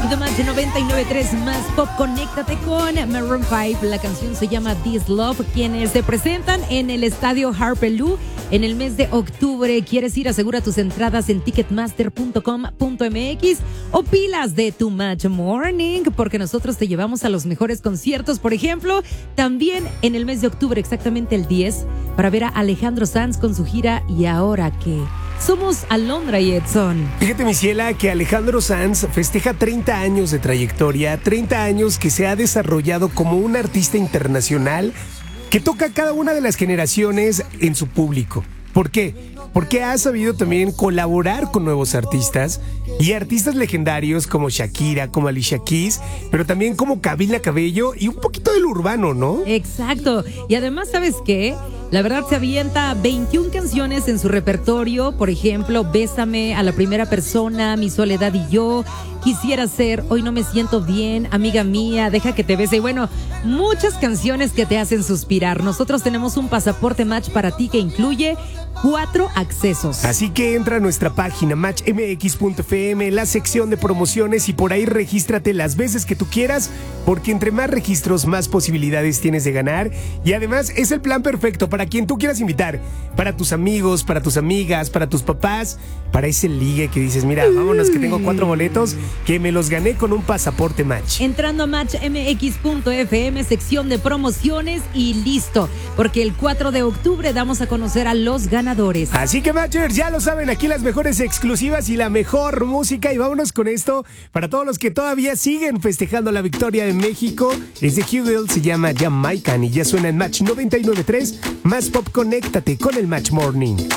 The Match 99.3 más pop. Conéctate con Maroon 5. La canción se llama This Love, quienes se presentan en el estadio Harpelú en el mes de octubre. ¿Quieres ir? Asegura tus entradas en ticketmaster.com.mx o pilas de Too Much Morning, porque nosotros te llevamos a los mejores conciertos. Por ejemplo, también en el mes de octubre, exactamente el 10, para ver a Alejandro Sanz con su gira Y Ahora Qué. Somos Alondra y Edson. Fíjate, mi ciela, que Alejandro Sanz festeja 30 años de trayectoria, 30 años que se ha desarrollado como un artista internacional que toca cada una de las generaciones en su público. ¿Por qué? Porque ha sabido también colaborar con nuevos artistas y artistas legendarios como Shakira, como Alicia Keys, pero también como Camila Cabello y un poquito del urbano, ¿no? Exacto. Y además, ¿sabes qué? La verdad se avienta 21 canciones en su repertorio. Por ejemplo, Bésame, A la Primera Persona, Mi Soledad y Yo, Quisiera Ser, Hoy No Me Siento Bien, Amiga Mía, Deja que te bese. Y bueno, muchas canciones que te hacen suspirar. Nosotros tenemos un pasaporte Match para ti que incluye 4 accesos. Así que entra a nuestra página matchmx.fm, la sección de promociones, y por ahí regístrate las veces que tú quieras, porque entre más registros, más posibilidades tienes de ganar. Y además es el plan perfecto para quien tú quieras invitar, para tus amigos, para tus amigas, para tus papás, para ese ligue que dices, mira, vámonos que tengo 4 boletos que me los gané con un pasaporte Match. Entrando a matchmx.fm, sección de promociones, y listo, porque el 4 de octubre damos a conocer a los ganadores. Así que, Matchers, ya lo saben, aquí las mejores exclusivas y la mejor música. Y vámonos con esto para todos los que todavía siguen festejando la victoria de México. Es de Hugel, se llama Jamaican y ya suena en Match 99.3. Más pop, conéctate con el Match Morning.